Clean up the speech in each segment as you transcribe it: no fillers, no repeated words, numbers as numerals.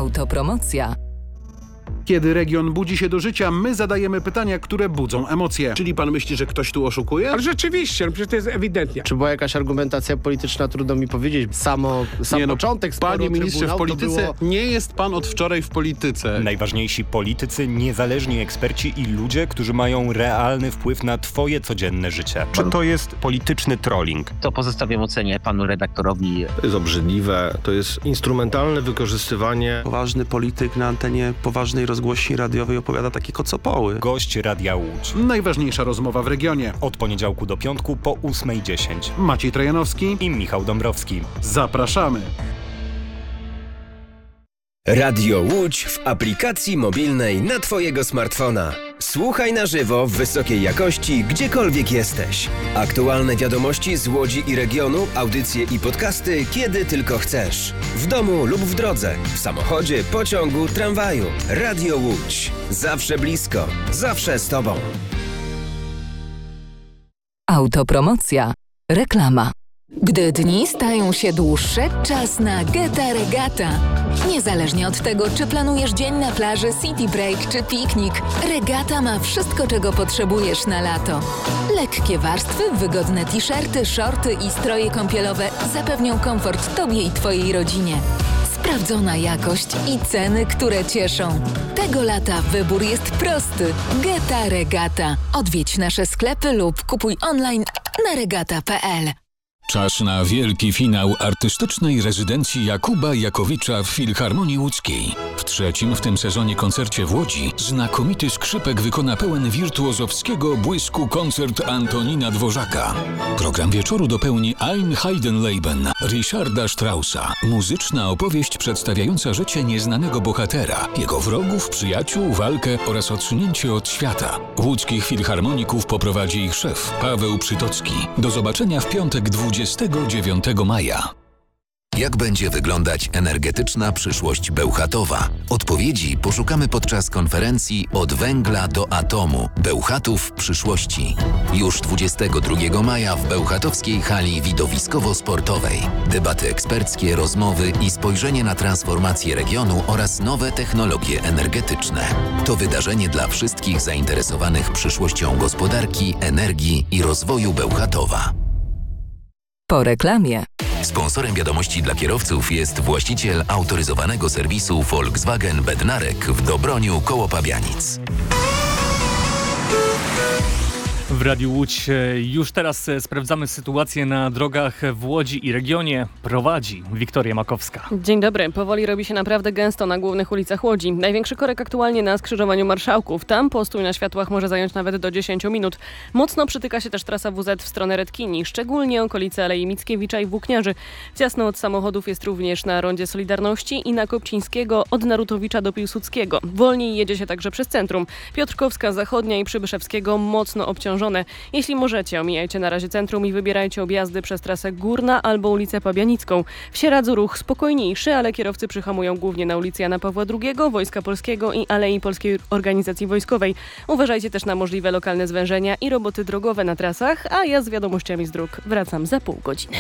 Autopromocja. Kiedy region budzi się do życia, my zadajemy pytania, które budzą emocje. Czyli pan myśli, że ktoś tu oszukuje? Ale rzeczywiście, przecież to jest ewidentnie. Czy była jakaś argumentacja polityczna, trudno mi powiedzieć. Sam początek sporu, panie ministrze, w polityce nie jest pan od wczoraj w polityce. Najważniejsi politycy, niezależni eksperci i ludzie, którzy mają realny wpływ na twoje codzienne życie. Czy to jest polityczny trolling? To pozostawiam ocenie panu redaktorowi. To jest obrzydliwe, to jest instrumentalne wykorzystywanie. Poważny polityk na antenie poważnej rozgłośni radiowej opowiada takie kocopoły. Gość Radia Łódź. Najważniejsza rozmowa w regionie. Od poniedziałku do piątku po 8:10. Maciej Trojanowski I Michał Dąbrowski. Zapraszamy. Radio Łódź w aplikacji mobilnej na twojego smartfona. Słuchaj na żywo w wysokiej jakości, gdziekolwiek jesteś. Aktualne wiadomości z Łodzi i regionu, audycje i podcasty, kiedy tylko chcesz. W domu lub w drodze, w samochodzie, pociągu, tramwaju. Radio Łódź. Zawsze blisko, zawsze z tobą. Autopromocja. Reklama. Gdy dni stają się dłuższe, czas na Geta Regata. Niezależnie od tego, czy planujesz dzień na plaży, city break czy piknik, Regata ma wszystko, czego potrzebujesz na lato. Lekkie warstwy, wygodne t-shirty, shorty i stroje kąpielowe zapewnią komfort tobie i twojej rodzinie. Sprawdzona jakość i ceny, które cieszą. Tego lata wybór jest prosty. Geta Regata. Odwiedź nasze sklepy lub kupuj online na regata.pl. Czas na wielki finał artystycznej rezydencji Jakuba Jakowicza w Filharmonii Łódzkiej. W trzecim w tym sezonie koncercie w Łodzi znakomity skrzypek wykona pełen wirtuozowskiego błysku koncert Antonina Dworzaka. Program wieczoru dopełni Ein Heidenleben Richarda Straussa. Muzyczna opowieść przedstawiająca życie nieznanego bohatera, jego wrogów, przyjaciół, walkę oraz odsunięcie od świata. Łódzkich filharmoników poprowadzi ich szef Paweł Przytocki. Do zobaczenia w piątek 29 maja. Jak będzie wyglądać energetyczna przyszłość Bełchatowa? Odpowiedzi poszukamy podczas konferencji Od węgla do atomu. Bełchatów przyszłości. Już 22 maja w bełchatowskiej hali widowiskowo-sportowej. Debaty eksperckie, rozmowy i spojrzenie na transformację regionu oraz nowe technologie energetyczne. To wydarzenie dla wszystkich zainteresowanych przyszłością gospodarki, energii i rozwoju Bełchatowa. Po reklamie. Sponsorem wiadomości dla kierowców jest właściciel autoryzowanego serwisu Volkswagen Bednarek w Dobroniu koło Pabianic. W Radiu Łódź już teraz sprawdzamy sytuację na drogach w Łodzi i regionie. Prowadzi Wiktoria Makowska. Dzień dobry. Powoli robi się naprawdę gęsto na głównych ulicach Łodzi. Największy korek aktualnie na skrzyżowaniu Marszałków. Tam postój na światłach może zająć nawet do 10 minut. Mocno przytyka się też trasa WZ w stronę Redkini, szczególnie okolice Alei Mickiewicza i Włókniarzy. Ciasno od samochodów jest również na rondzie Solidarności i na Kopcińskiego od Narutowicza do Piłsudskiego. Wolniej jedzie się także przez centrum. Piotrkowska, Zachodnia i Przybyszewskiego mocno obciążone. Jeśli możecie, omijajcie na razie centrum i wybierajcie objazdy przez trasę Górna albo ulicę Pabianicką. W Sieradzu ruch spokojniejszy, ale kierowcy przyhamują głównie na ulicy Jana Pawła II, Wojska Polskiego i Alei Polskiej Organizacji Wojskowej. Uważajcie też na możliwe lokalne zwężenia i roboty drogowe na trasach, a ja z wiadomościami z dróg wracam za pół godziny.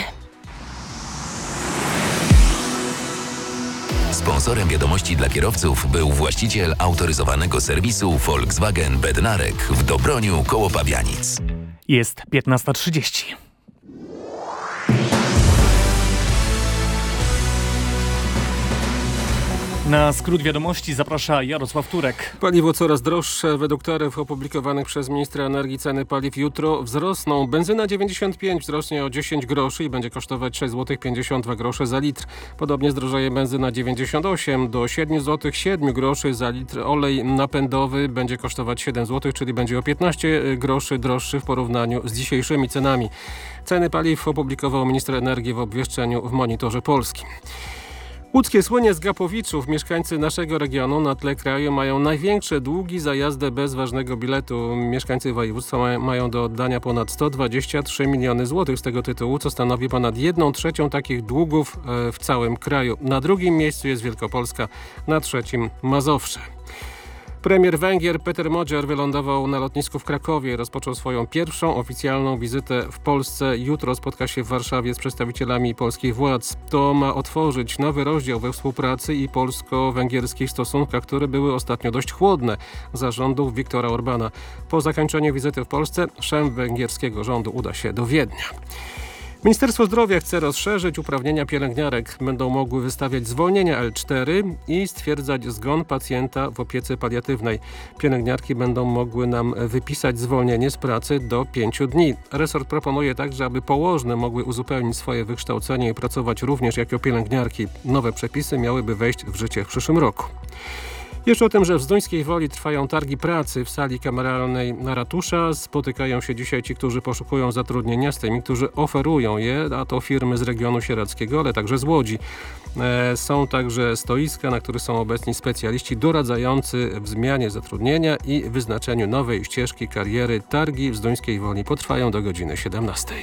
Sponsorem wiadomości dla kierowców był właściciel autoryzowanego serwisu Volkswagen Bednarek w Dobroniu koło Pabianic. Jest 15:30. Na skrót wiadomości zaprasza Jarosław Turek. Paliwo coraz droższe. Według taryf opublikowanych przez ministra energii ceny paliw jutro wzrosną. Benzyna 95 wzrośnie o 10 groszy i będzie kosztować 6,52 zł za litr. Podobnie zdrożeje benzyna 98 do 7 zł 7 groszy za litr. Olej napędowy będzie kosztować 7 zł, czyli będzie o 15 groszy droższy w porównaniu z dzisiejszymi cenami. Ceny paliw opublikował minister energii w obwieszczeniu w Monitorze Polskim. Łódzkie słynie z gapowiczów. Mieszkańcy naszego regionu na tle kraju mają największe długi za jazdę bez ważnego biletu. Mieszkańcy województwa mają do oddania ponad 123 miliony złotych z tego tytułu, co stanowi ponad 1/3 takich długów w całym kraju. Na drugim miejscu jest Wielkopolska, na trzecim Mazowsze. Premier Węgier Peter Magyar wylądował na lotnisku w Krakowie. Rozpoczął swoją pierwszą oficjalną wizytę w Polsce. Jutro spotka się w Warszawie z przedstawicielami polskich władz. To ma otworzyć nowy rozdział we współpracy i polsko-węgierskich stosunkach, które były ostatnio dość chłodne za rządów Viktora Orbána. Po zakończeniu wizyty w Polsce szef węgierskiego rządu uda się do Wiednia. Ministerstwo Zdrowia chce rozszerzyć uprawnienia pielęgniarek. Będą mogły wystawiać zwolnienia L4 i stwierdzać zgon pacjenta w opiece paliatywnej. Pielęgniarki będą mogły nam wypisać zwolnienie z pracy do 5 dni. Resort proponuje także, aby położne mogły uzupełnić swoje wykształcenie i pracować również jako pielęgniarki. Nowe przepisy miałyby wejść w życie w przyszłym roku. Jeszcze o tym, że w Zduńskiej Woli trwają targi pracy w sali kameralnej ratusza. Spotykają się dzisiaj ci, którzy poszukują zatrudnienia z tymi, którzy oferują je, a to firmy z regionu sieradzkiego, ale także z Łodzi. Są także stoiska, na których są obecni specjaliści doradzający w zmianie zatrudnienia i wyznaczeniu nowej ścieżki kariery. Targi w Zduńskiej Woli potrwają do godziny 17.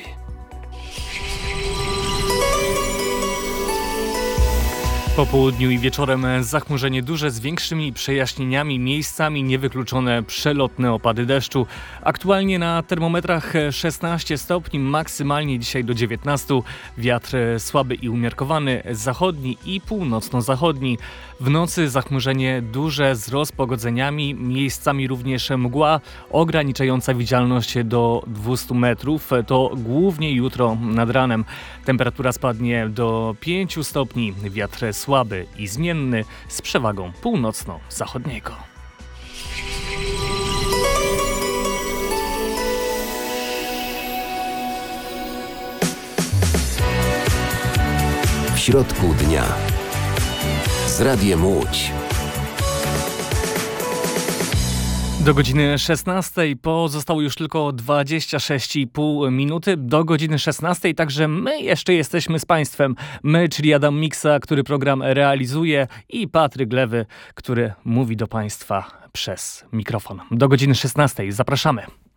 Po południu i wieczorem zachmurzenie duże z większymi przejaśnieniami, miejscami niewykluczone przelotne opady deszczu. Aktualnie na termometrach 16 stopni, maksymalnie dzisiaj do 19. Wiatr słaby i umiarkowany, zachodni i północno-zachodni. W nocy zachmurzenie duże z rozpogodzeniami, miejscami również mgła ograniczająca widzialność do 200 metrów. To głównie jutro nad ranem. Temperatura spadnie do 5 stopni, wiatr słaby i zmienny z przewagą północno-zachodniego. W środku dnia z Radiem Łódź. Do godziny 16 pozostało już tylko 26,5 minuty. Do godziny 16 także my jeszcze jesteśmy z Państwem. My, czyli Adam Miksa, który program realizuje, i Patryk Lewy, który mówi do Państwa przez mikrofon. Do godziny 16 zapraszamy.